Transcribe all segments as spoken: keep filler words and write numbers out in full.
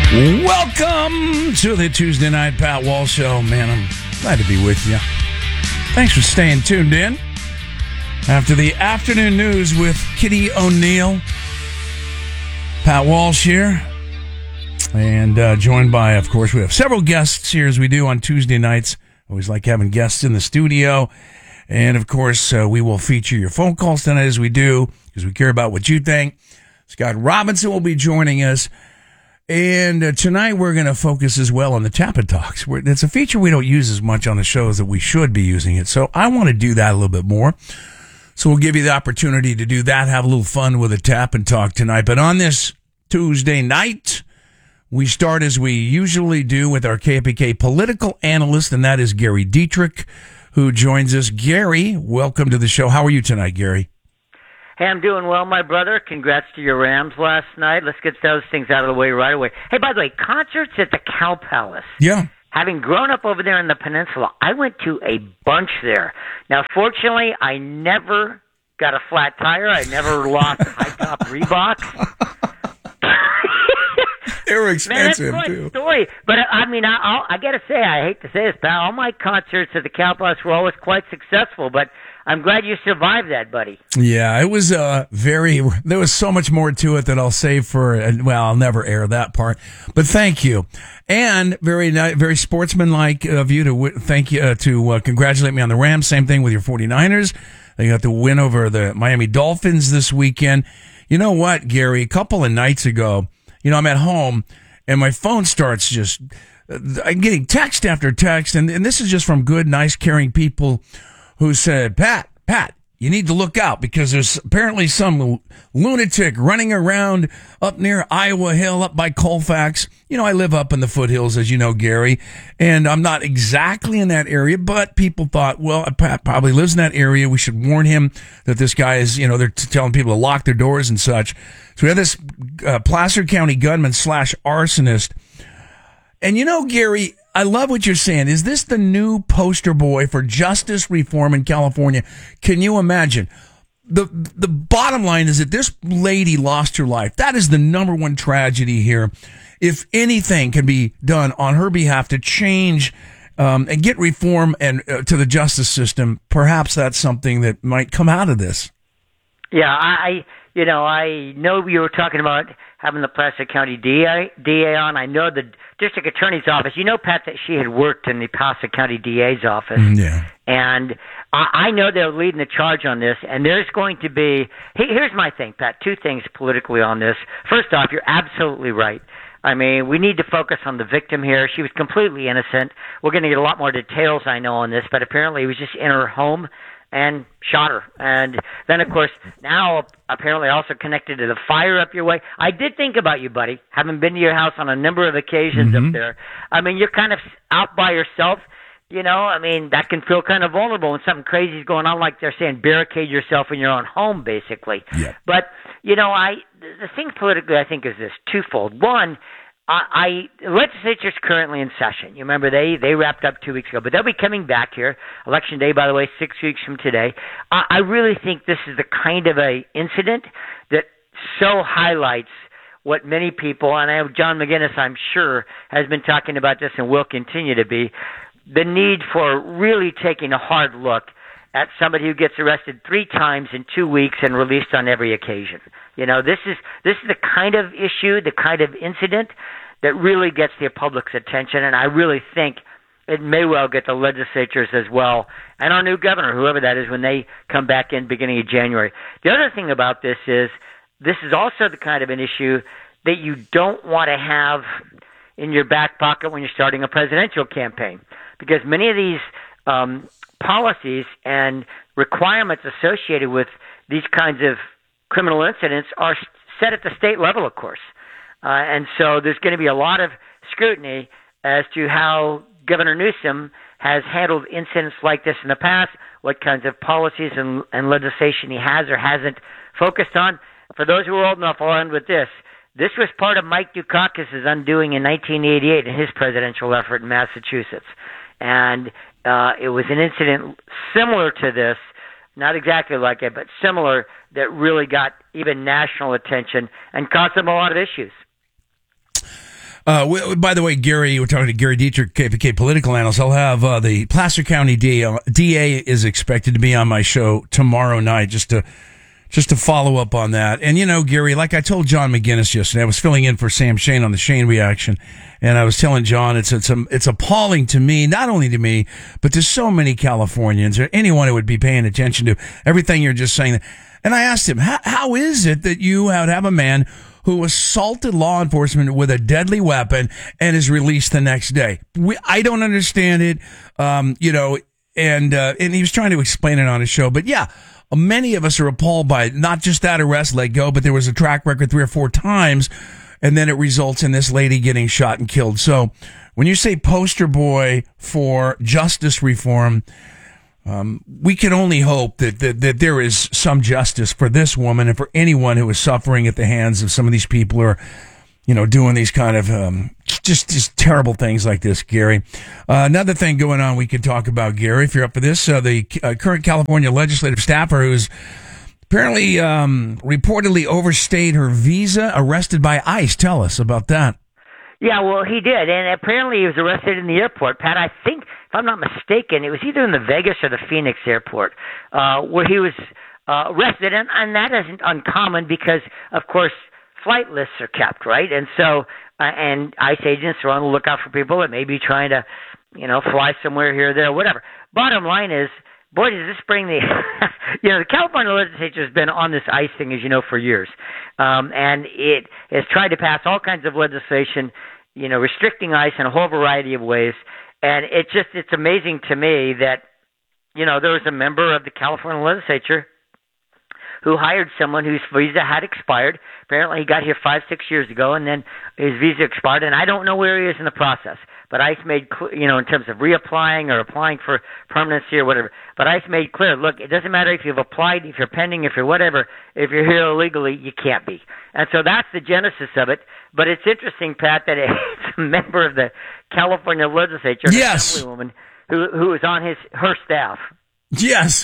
Welcome to the Tuesday Night Pat Walsh Show. Man, I'm glad to be with you. Thanks for staying tuned in. After the afternoon news with Kitty O'Neill, Pat Walsh here. And uh, joined by, of course, we have several guests here as we do on Tuesday nights. Always like having guests in the studio. And, of course, uh, we will feature your phone calls tonight as we do, because we care about what you think. Scott Robinson will be joining us. And uh, tonight we're going to focus as well on the Tappa Talks. We're, it's a feature we don't use as much on the show as that we should be using it. So I want to do that a little bit more. So we'll give you the opportunity to do that, have a little fun with a Tap and Talk tonight. But on this Tuesday night, we start as we usually do with our K P K political analyst, and that is Gary Dietrich, who joins us. Gary, welcome to the show. How are you tonight, Gary? Hey, I'm doing well, my brother. Congrats to your Rams last night. Let's get those things out of the way right away. Hey, by the way, concerts at the Cow Palace. Yeah. Having grown up over there in the peninsula, I went to a bunch there. Now, fortunately, I never got a flat tire. I never lost high-top Reeboks. They were expensive, Man, that's too. A story. But, I mean, I, I'll, I got to say, I hate to say this, pal, all my concerts at the Cow Palace were always quite successful, but I'm glad you survived that, buddy. Yeah, it was uh, very, there was so much more to it that I'll save for, well, I'll never air that part. But thank you. And very very sportsmanlike of you to thank you, uh, to uh, congratulate me on the Rams. Same thing with your 49ers. They got the win over the Miami Dolphins this weekend. You know what, Gary? A couple of nights ago, you know, I'm at home and my phone starts just, I'm getting text after text. And, and this is just from good, nice, caring people who said, Pat, Pat, you need to look out because there's apparently some lunatic running around up near Iowa Hill, up by Colfax. You know, I live up in the foothills, as you know, Gary, and I'm not exactly in that area, but people thought, well, Pat probably lives in that area. We should warn him that this guy is, you know, they're t- telling people to lock their doors and such. So we have this uh, Placer County gunman slash arsonist. And you know, Gary, I love what you're saying. Is this the new poster boy for justice reform in California? Can you imagine? The the bottom line is that this lady lost her life. That is the number one tragedy here. If anything can be done on her behalf to change um, and get reform and uh, to the justice system, perhaps that's something that might come out of this. Yeah, I, you know, I know you were talking about having the Placer County D A, D A on. I know the district attorney's office. You know, Pat, that she had worked in the Placer County D A's office. Yeah. And I, I know they're leading the charge on this, and there's going to be – here's my thing, Pat, two things politically on this. First off, you're absolutely right. I mean, we need to focus on the victim here. She was completely innocent. We're going to get a lot more details, I know, on this, but apparently it was just in her home and shot her. And then, of course, now apparently also connected to the fire up your way. I did think about you, buddy, having been to your house on a number of occasions mm-hmm. up there. I mean, you're kind of out by yourself. You know, I mean, that can feel kind of vulnerable when something crazy is going on, like they're saying, barricade yourself in your own home, basically. Yeah. But, you know, I the thing politically, I think, is this, twofold. One, I, I legislature's currently in session. You remember they, they wrapped up two weeks ago, but they'll be coming back here. Election day, by the way, six weeks from today. I, I really think this is the kind of a incident that so highlights what many people, and I know John McGinnis, I'm sure, has been talking about this and will continue to be, the need for really taking a hard look at somebody who gets arrested three times in two weeks and released on every occasion. You know, this is this is the kind of issue, the kind of incident that really gets the public's attention, and I really think it may well get the legislatures as well, and our new governor, whoever that is, when they come back in beginning of January. The other thing about this is this is also the kind of an issue that you don't want to have in your back pocket when you're starting a presidential campaign, because many of these um, policies and requirements associated with these kinds of criminal incidents are set at the state level, of course. Uh, and so there's going to be a lot of scrutiny as to how Governor Newsom has handled incidents like this in the past, what kinds of policies and, and legislation he has or hasn't focused on. For those who are old enough, I'll end with this. This was part of Mike Dukakis' undoing in nineteen eighty-eight in his presidential effort in Massachusetts. And uh, it was an incident similar to this, not exactly like it, but similar, that really got even national attention and caused them a lot of issues. Uh, we, by the way, Gary, we're talking to Gary Dietrich, K P K political analyst. I'll have uh, the Placer County D A, D A is expected to be on my show tomorrow night, just to just to follow up on that. And you know, Gary, like I told John McGinnis yesterday, I was filling in for Sam Shane on the Shane Reaction, and I was telling John it's it's um, it's appalling to me, not only to me, but to so many Californians or anyone who would be paying attention to everything you're just saying. And I asked him, how, how is it that you would have a man who assaulted law enforcement with a deadly weapon and is released the next day? We, I don't understand it. Um, you know, and, uh, and he was trying to explain it on his show, but yeah, many of us are appalled by not just that arrest let go, but there was a track record three or four times, and then it results in this lady getting shot and killed. So when you say poster boy for justice reform, Um, we can only hope that, that, that there is some justice for this woman and for anyone who is suffering at the hands of some of these people who are, you know, doing these kind of, um, just, just terrible things like this, Gary. Uh, another thing going on we could talk about, Gary, if you're up for this, uh, the uh, current California legislative staffer who's apparently, um, reportedly overstayed her visa, arrested by ICE. Tell us about that. Yeah, well, he did, and apparently he was arrested in the airport, Pat. I think, if I'm not mistaken, it was either in the Vegas or the Phoenix airport, uh, where he was uh, arrested, and, and that isn't uncommon because, of course, flight lists are kept, right? And so, uh, and ICE agents are on the lookout for people that may be trying to, you know, fly somewhere here or there, whatever. Bottom line is, boy, does this bring the, you know, the California legislature has been on this ICE thing, as you know, for years. Um, and it has tried to pass all kinds of legislation, you know, restricting ICE in a whole variety of ways. And it just, it's amazing to me that, you know, there was a member of the California legislature who hired someone whose visa had expired. Apparently he got here five, six years ago, and then his visa expired, and I don't know where he is in the process. But ICE made clear, you know, in terms of reapplying or applying for permanency or whatever, but ICE made clear, look, it doesn't matter if you've applied, if you're pending, if you're whatever, if you're here illegally, you can't be. And so that's the genesis of it. But it's interesting, Pat, that it's a member of the California legislature, an yes. assemblywoman, who who is on his her staff. Yes.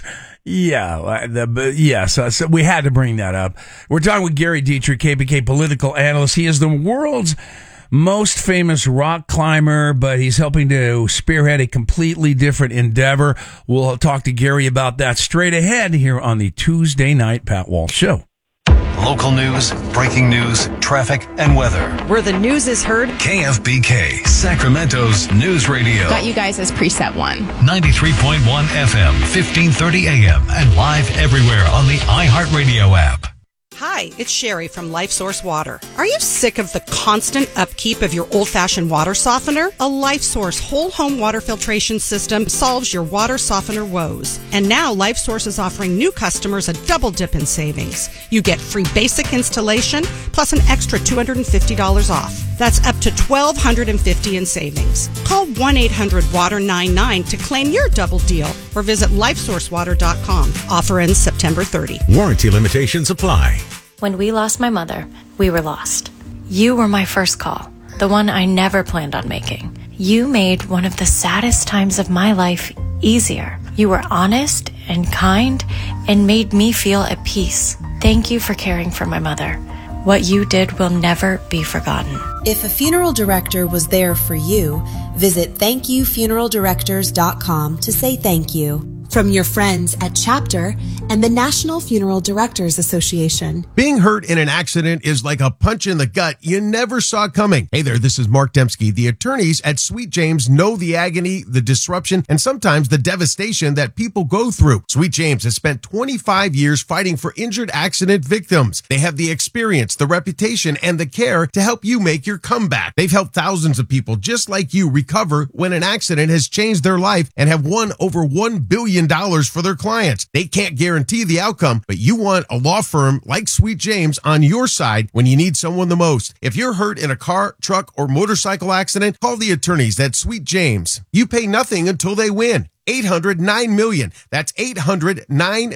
Yeah. The, yes. Uh, so we had to bring that up. We're talking with Gary Dietrich, K P K political analyst. He is the world's most famous rock climber, but he's helping to spearhead a completely different endeavor. We'll talk to Gary about that straight ahead here on the Tuesday Night Pat Walsh Show. Local news, breaking news, traffic, and weather. Where the news is heard. K F B K, Sacramento's news radio. Got you guys as preset one. ninety-three point one F M, fifteen thirty A M, and live everywhere on the iHeartRadio app. Hi, it's Sherry from LifeSource Water. Are you sick of the constant upkeep of your old-fashioned water softener? A LifeSource whole home water filtration system solves your water softener woes. And now LifeSource is offering new customers a double dip in savings. You get free basic installation plus an extra two hundred fifty dollars off. That's up to one thousand two hundred fifty dollars in savings. Call one eight hundred water nine nine to claim your double deal or visit lifesource water dot com. Offer ends September thirtieth. Warranty limitations apply. When we lost my mother, we were lost. You were my first call, the one I never planned on making. You made one of the saddest times of my life easier. You were honest and kind and made me feel at peace. Thank you for caring for my mother. What you did will never be forgotten. If a funeral director was there for you, visit thank you funeral directors dot com to say thank you. From your friends at Chapter and the National Funeral Directors Association. Being hurt in an accident is like a punch in the gut you never saw coming. Hey there, this is Mark Dembski. The attorneys at Sweet James know the agony, the disruption, and sometimes the devastation that people go through. Sweet James has spent twenty-five years fighting for injured accident victims. They have the experience, the reputation, and the care to help you make your comeback. They've helped thousands of people just like you recover when an accident has changed their life and have won over one billion dollars for their clients. They can't guarantee the outcome, but you want a law firm like Sweet James on your side when you need someone the most. If you're hurt in a car, truck, or motorcycle accident, call the attorneys at Sweet James. You pay nothing until they win. eight hundred nine million. That's eight hundred nine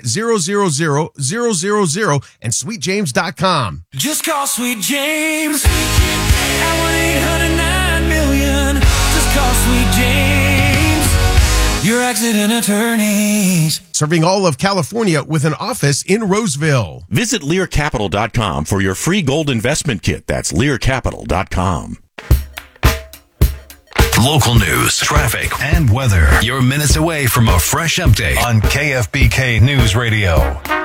hundred and sweet james dot com. Just call Sweet James at one eight hundred nine million. Just call Sweet James, your accident attorneys. Serving all of California with an office in Roseville. Visit Lear Capital dot com for your free gold investment kit. That's Lear Capital dot com. local news, traffic, and weather. You're minutes away from a fresh update on K F B K News Radio.